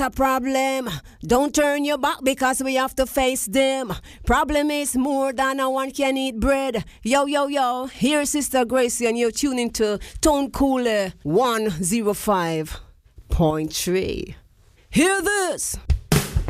A problem. Don't turn your back because we have to face them. Problem is more than a one can eat bread. Yo, yo, yo. Here's Sister Gracie and you're tuning to Tone Cooler 105.3. Hear this.